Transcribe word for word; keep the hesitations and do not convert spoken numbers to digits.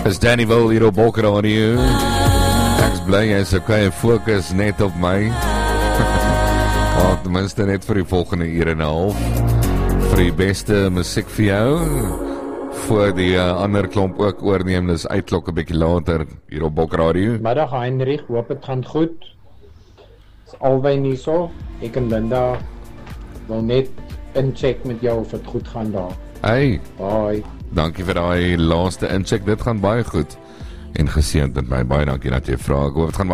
Is Danny Wil hier op Bokker Radio. Ek is bly, jy is okay, focus net op my. Maar tenminste net vir die volgende uur en 'n half. Vir die beste musiek vir jou. Voor die uh, ander klomp ook oorneem, dis uitklok 'n bietjie later hier op Bokker Radio. Middag Heinrich, hoop het gaan goed. Is Alwyn hier so. Ek en Linda wil net incheck met jou of het goed gaan daar. Hey. Bye. Dankie vir daai laaste incheck, dit gaan baie goed. En geseënd met my, baie dankie dat jy vra, ek hoop het gaan